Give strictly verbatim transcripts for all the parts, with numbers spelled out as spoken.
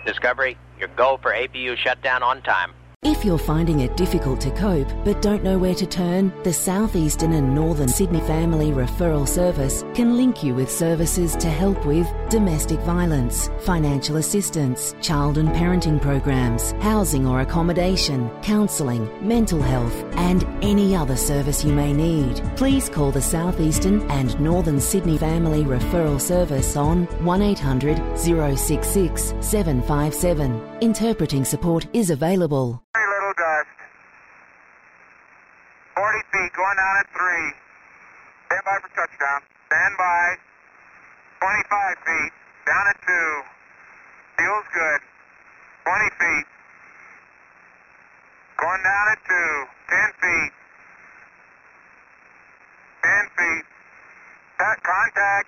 Discovery, your go for A P U shutdown on time. If you're finding it difficult to cope but don't know where to turn, the Southeastern and Northern Sydney Family Referral Service can link you with services to help with domestic violence, financial assistance, child and parenting programs, housing or accommodation, counselling, mental health and any other service you may need. Please call the Southeastern and Northern Sydney Family Referral Service on one eight hundred oh six six seven five seven. Interpreting support is available. forty feet, going down at three. Stand by for touchdown. Stand by. twenty-five feet, down at two. Feels good. twenty feet. Going down at two. ten feet. ten feet. That contact.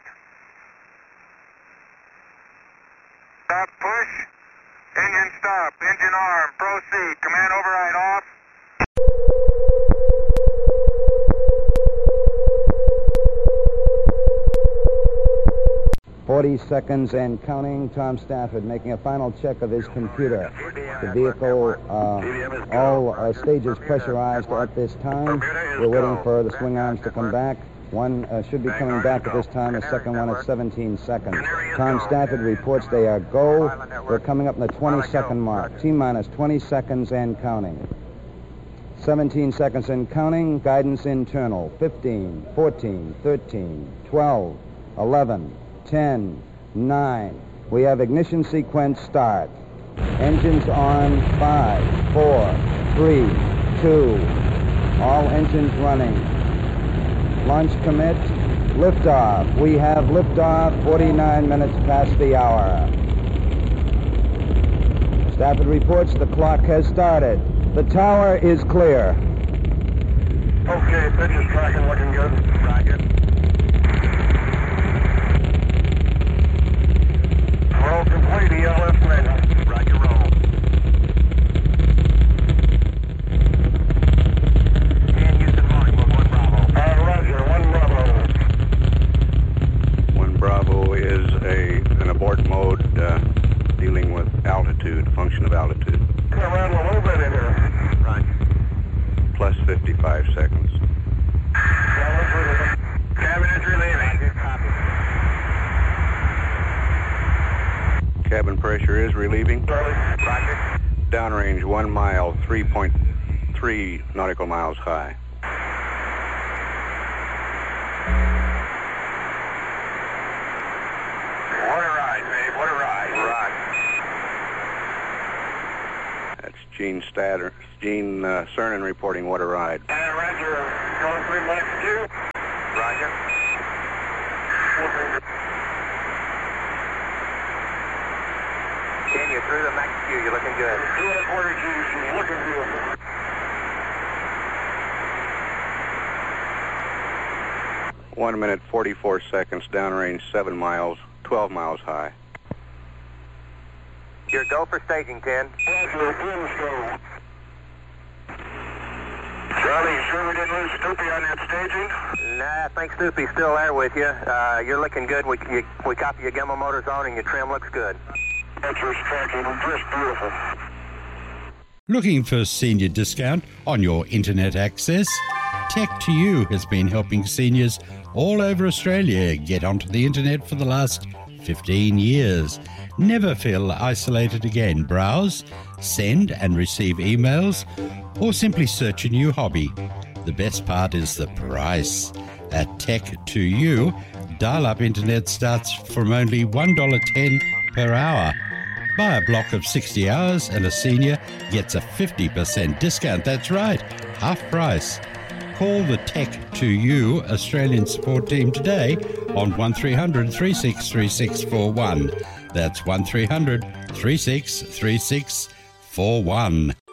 Stop push. Engine stop. Engine arm. Proceed. Command override off. forty seconds and counting. Tom Stafford making a final check of his computer. The vehicle, uh, all uh, stages pressurized at this time. We're waiting for the swing arms to come back. One uh, should be coming back at this time. The second one at seventeen seconds. Tom Stafford reports they are go. We're coming up in the twenty second mark. T-minus twenty seconds and counting. seventeen seconds and counting. Guidance internal. fifteen, fourteen, thirteen, twelve, eleven, ten, nine. We have ignition sequence start. Engines on. five, four, three, two. All engines running. Launch commit. Liftoff. We have liftoff forty-nine minutes past the hour. Stafford reports the clock has started. The tower is clear. Okay, pitch is tracking, looking good. Roger. Roll complete, E L S ready. Roger, roll. And Houston Longboat, one Bravo. Uh, Roger, one Bravo. One Bravo is a an abort mode uh, dealing with altitude, function of altitude. Come around a little bit in here. Roger. Plus fifty-five seconds. Cabin is relieving. Cabin pressure is relieving. Roger. Downrange one mile, three point three nautical miles high. What a ride, babe. What a ride. Rock. That's Gene Statter, Gene uh, Cernan reporting what a ride. And Roger, going three minutes two. Roger. Ken, you're through the max Q. You're looking good. Two and a quarter G's. She's looking good. One minute, forty-four seconds, downrange seven miles, twelve miles high. Your go for staging, Ken. Roger, winds go. Charlie, you sure we didn't lose Snoopy on that staging? Nah, I think Snoopy's still there with you. Uh, you're looking good. We, you, we copy your Gemma motors on and your trim looks good. Picture's tracking just beautiful. Looking for senior discount on your internet access? Tech to You has been helping seniors all over Australia get onto the internet for the last fifteen years. Never feel isolated again. Browse, send and receive emails, or simply search a new hobby. The best part is the price. At Tech to You, dial-up internet starts from only one dollar ten per hour. Buy a block of sixty hours and a senior gets a fifty percent discount. That's right, half price. Call the Tech to You Australian support team today on one three hundred, three six three six four one. That's one three hundred, three six three six four one.